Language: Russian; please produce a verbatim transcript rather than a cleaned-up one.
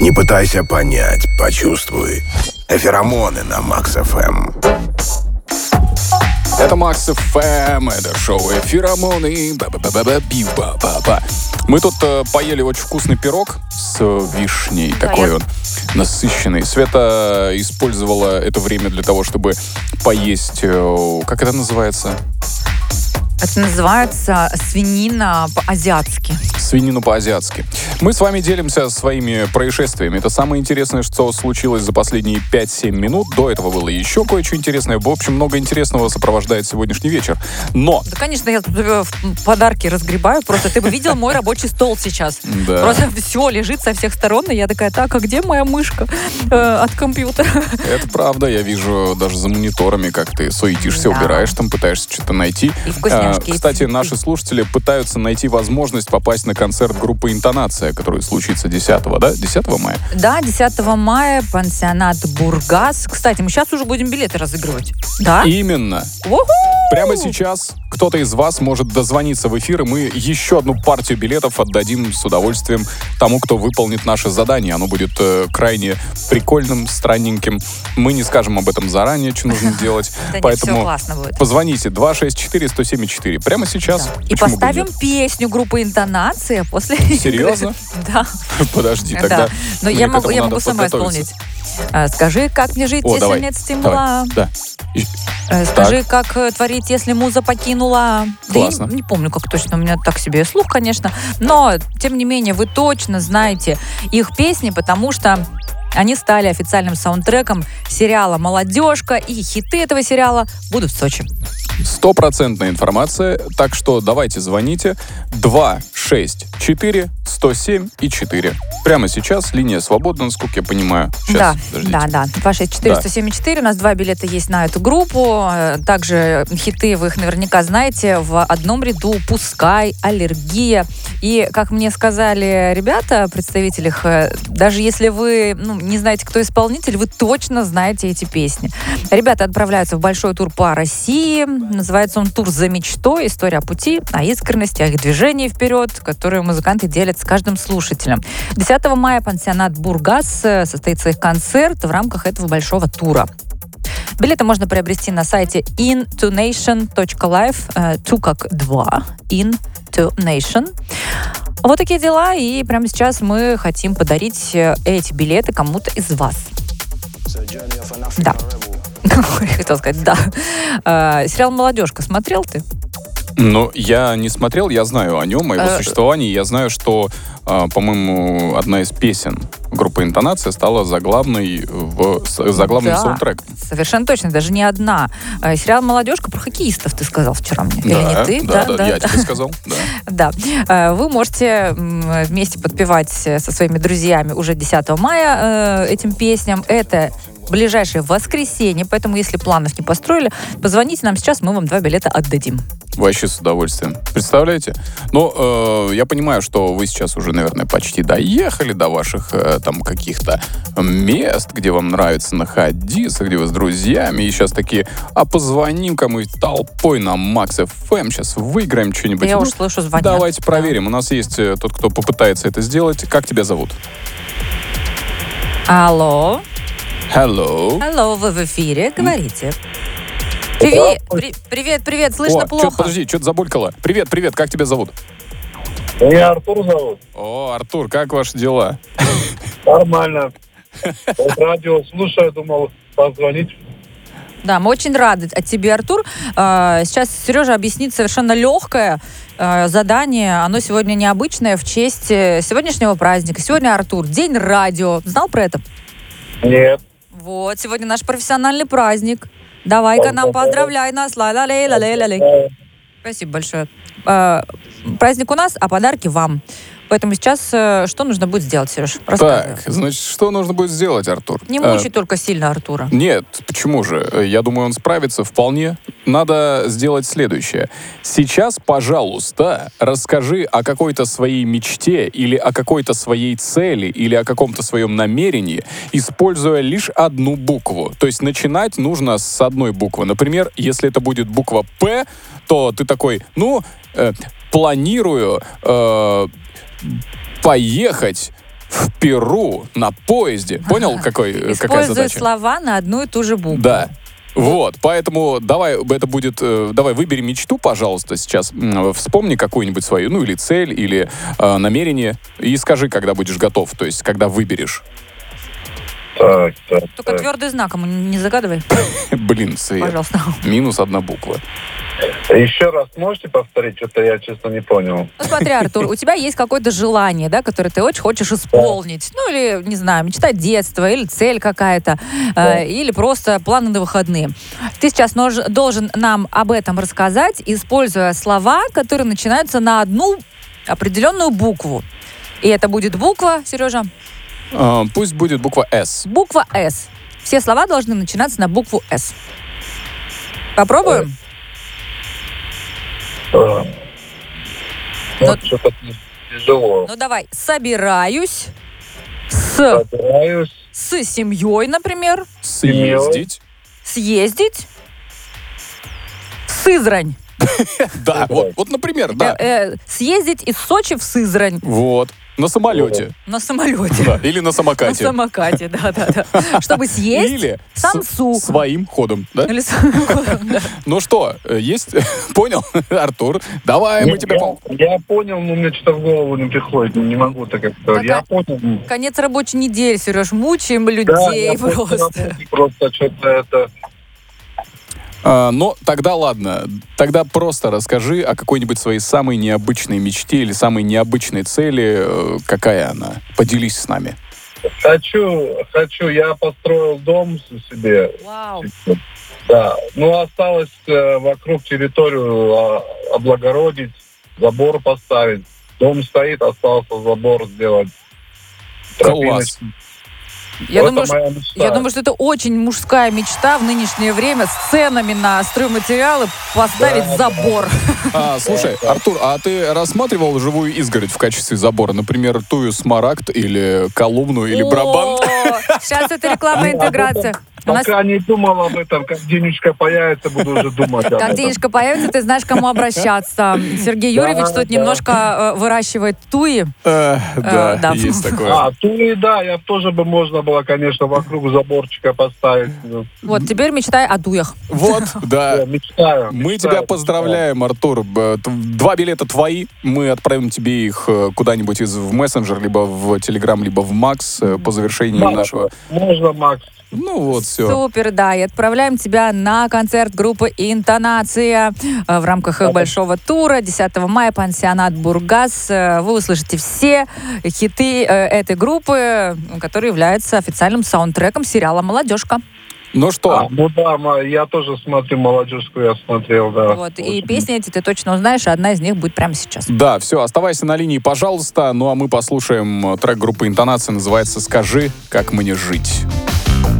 Не пытайся понять, почувствуй. Феромоны на Макс эф эм. Это Макс эф эм, это шоу «Феромоны». Ба-ба-ба-ба-бива-ба-ба. Мы тут э, поели очень вкусный пирог с вишней, Да, такой я- он насыщенный. Света использовала это время для того, чтобы поесть, э, как это называется? Это называется свинина по-азиатски. Свинину по-азиатски. Мы с вами делимся своими происшествиями. Это самое интересное, что случилось за последние пять-семь минут. До этого было еще кое-что интересное. В общем, много интересного сопровождает сегодняшний вечер. Но... Да, конечно, я тут э, в подарки разгребаю. Просто ты бы видел мой рабочий стол сейчас. Да. Просто все лежит со всех сторон, и я такая, так, а где моя мышка э, от компьютера? Это правда, я вижу даже за мониторами, как ты суетишься, Да. убираешь там, пытаешься что-то найти. И вкусняшки, А, и Кстати, цветы. наши слушатели пытаются найти возможность попасть на концерт группы «Интонация», который случится десятого, да? десятого мая. Да, десятого мая, пансионат «Бургас». Кстати, мы сейчас уже будем билеты разыгрывать. Да? Именно. Уху! Прямо сейчас кто-то из вас может дозвониться в эфир, и мы еще одну партию билетов отдадим с удовольствием тому, кто выполнит наше задание. Оно будет э, крайне прикольным, странненьким. Мы не скажем об этом заранее, что нужно делать. Да нет, Поэтому все классно будет. позвоните два шесть четыре сто семь четыре. Прямо сейчас. Да. И Почему бы поставим нет? песню группы «Интонация» после... Серьезно? Да. Подожди, Да. тогда Но мне я к могу, этому я надо могу сама подготовиться. исполнить. А, Скажи, как мне жить, О, если давай, нет стимула? Да. И- Э, Скажи, как э, творить, если муза покинула? Да я Классно. не, не помню, как точно. У меня так себе слух, конечно. Но, тем не менее, вы точно знаете их песни, потому что они стали официальным саундтреком сериала «Молодежка», и хиты этого сериала будут в Сочи. Стопроцентная информация, так что давайте звоните два шесть четыре сто семь и четыре. Прямо сейчас линия свободна, насколько я понимаю. Сейчас, Да, подождите. да, да. два шесть четыре сто семь четыре. У нас два билета есть на эту группу. Э, Также хиты, вы их наверняка знаете, в одном ряду «Пускай», «Аллергия». И, как мне сказали ребята, представители их, э, даже если вы ну, не знаете, кто исполнитель, вы точно знаете эти песни. Ребята отправляются в большой тур по России. Называется он «Тур за мечтой». История о пути, о искренности, о их движении вперед, которые музыканты делят с каждым слушателем. десятого мая пансионат «Бургас» э, состоится их концерт в рамках этого большого тура. Билеты можно приобрести на сайте интонation точка лайф, э, ту как два, Intonation. Вот такие дела, и прямо сейчас мы хотим подарить э, эти билеты кому-то из вас. Да. Хотел сказать, да. Э, Сериал «Молодежка» смотрел ты? Но я не смотрел, я знаю о нем, о его Э, существовании. Я знаю, что, э, по-моему, одна из песен группы «Интонация» стала заглавной в, с- заглавным Да. саундтреком. Совершенно точно, даже не одна. Э, Сериал «Молодежка» про хоккеистов, ты сказал вчера мне. Или да, не ты? Да, да, я тебе сказал. Да. Да. Э, Вы можете м, вместе подпевать э, со своими друзьями уже десятого мая э, этим песням. Это ближайшее воскресенье, поэтому если планов не построили, позвоните нам сейчас, мы вам два билета отдадим. Вообще с удовольствием. Представляете? Ну, э, я понимаю, что вы сейчас уже, наверное, почти доехали до ваших э, там каких-то мест, где вам нравится находиться, где вы с друзьями, и сейчас такие, а позвоним-ка мы толпой на Макс эф эм, сейчас выиграем что-нибудь. Да я Ну, уж слышу, звонят. давайте проверим. У нас есть э, тот, кто попытается это сделать. Как тебя зовут? Алло. Hello. Алло, вы в эфире, говорите. Привет, при- привет, привет, слышно О, плохо. чё, подожди, что-то забулькало. Привет, привет, как тебя зовут? Меня Артур зовут. О, Артур, как ваши дела? Нормально. Вот радио слушаю, думал позвонить. Да, мы очень рады от тебе, Артур. Э, Сейчас Сережа объяснит совершенно легкое э, задание. Оно сегодня необычное в честь э, сегодняшнего праздника. Сегодня, Артур, день радио. Знал про это? Нет. Вот, сегодня наш профессиональный праздник. Давай-ка нам поздравляй нас. Ла-ла-лей, ла-лей-ла-лей. Спасибо большое. Э, Праздник у нас, а подарки вам. Поэтому сейчас э, что нужно будет сделать, Сереж? Так, значит, что нужно будет сделать, Артур? Не Э, мучай только сильно Артура. Нет, почему же? Я думаю, он справится вполне. Надо сделать следующее. Сейчас, пожалуйста, расскажи о какой-то своей мечте или о какой-то своей цели или о каком-то своем намерении, используя лишь одну букву. То есть начинать нужно с одной буквы. Например, если это будет буква «П», то ты такой, ну, э, планирую э, поехать в Перу на поезде. Понял, какой, какая Используй задача? слова на одну и ту же букву. Да. Вот, поэтому давай, это будет, э, давай выбери мечту, пожалуйста, сейчас. М, Вспомни какую-нибудь свою, ну или цель, или э, намерение, и скажи, когда будешь готов, то есть когда выберешь. Так, так, Только так. твердый знаком не загадывай, Блин, Свет, пожалуйста. минус одна буква. Еще раз можете повторить? Что-то я, честно, не понял. Ну смотри, Артур, у тебя есть какое-то желание, да, которое ты очень хочешь исполнить. Ну или, не знаю, мечта детства, или цель какая-то, э, или просто планы на выходные. Ты сейчас нож- должен нам об этом рассказать, используя слова, которые начинаются на одну определенную букву. И это будет буква, Сережа, Э, пусть будет буква «С». буква «С». Все слова должны начинаться на букву «С». Попробуем? А, Ну- Вот что-то тяжело. Ну давай. Собираюсь с, Собираюсь. с семьей, например, Съездить. съездить в Сызрань. Да, вот, вот, например, да. Э, э, съездить из Сочи в Сызрань Вот. На самолете. на самолете. Да. Или на На самокате. самокате, да-да-да. Чтобы съесть Или самсу. с- своим ходом, да? Или с- да. Ну что, э, есть? Понял, Артур? Давай, мы Не, тебе... я, пом- я понял, но мне что-то в голову не приходит. Не могу так как-то. Какая- Я понял. Конец рабочей недели, Сереж, мучаем Да, людей я просто, просто. работаю, просто что-то это... А, но тогда ладно. Тогда просто расскажи о какой-нибудь своей самой необычной мечте или самой необычной цели. Э, Какая она? Поделись с нами. Хочу, хочу, я построил дом себе. Вау. Да, ну осталось э, вокруг территорию а, облагородить, забор поставить. Дом стоит, остался забор сделать. Класс. Тропиночку. Я Вот думаю, это что моя мечта. Я думаю, что это очень мужская мечта в нынешнее время с ценами на стройматериалы поставить Да, забор. А, слушай, Артур, а ты рассматривал живую изгородь в качестве забора? Например, тую смарагд или колумну или брабант? Сейчас это рекламная Ну, интеграция. У нас Пока не думал об этом, как денежка появится, буду уже думать об как этом. денежка появится, ты знаешь, к кому обращаться. Сергей Юрьевич Да, тут да. немножко э, выращивает туи. Э, Да, да. есть такое. А, туи, да, я тоже бы можно было, конечно, вокруг заборчика поставить. Ну, Вот, теперь мечтай о туях. Вот, да. я мечтаю. Мы мечтаю, тебя поздравляем, Артур. Б- т- Два билета твои. Мы отправим тебе их э, куда-нибудь из, в мессенджер, либо в Телеграм, либо в Макс э, по завершении Да, нашего. Можно, Макс. Ну вот, все. Супер, да. И отправляем тебя на концерт группы «Интонация» э, в рамках их большого тура. десятого мая, пансионат «Бургас». Э, Вы услышите все хиты э, этой группы, ну, которые являются официальным саундтреком сериала «Молодежка». Ну А, что, ну да, ма- я тоже смотрю молодежку, я смотрел, да. Вот. И Очень. песни эти ты точно узнаешь, и одна из них будет прямо сейчас. да, все, оставайся на линии, пожалуйста. Ну а мы послушаем э, трек группы «Интонация», называется «Скажи, как мне жить».